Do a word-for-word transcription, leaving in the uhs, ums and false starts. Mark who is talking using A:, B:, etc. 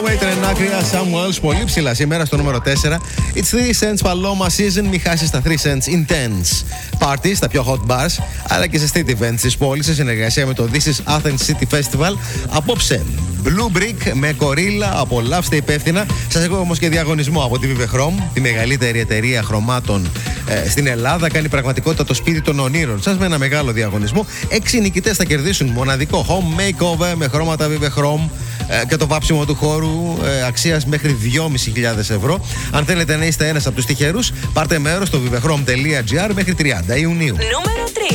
A: Waiter and Acria, Samuels, πολύ ψηλά σήμερα στο νούμερο τέσσερα. It's three cents Paloma Season, μη χάσεις τα three cents Intense Party στα πιο hot bars, αλλά και σε street events της πόλης σε συνεργασία με το This is Athens City Festival. Απόψε Blue Brick με κορίλα, απολαύστε υπεύθυνα. Σας έχω όμως και διαγωνισμό από τη Vivechrom, τη μεγαλύτερη εταιρεία χρωμάτων ε, στην Ελλάδα. Κάνει πραγματικότητα το σπίτι των ονείρων σας με ένα μεγάλο διαγωνισμό. Έξι νικητές θα κερδίσουν μοναδικό home makeover με χρώματα Vivechrom ε, και το βάψιμο του χώρου ε, αξίας μέχρι δυόμισι χιλιάδες ευρώ. Αν θέλετε να είστε ένας από τους τυχερούς, πάρτε μέρος στο vivechrom τελεία gr μέχρι τριάντα Ιουνίου.
B: Νούμερο τρία.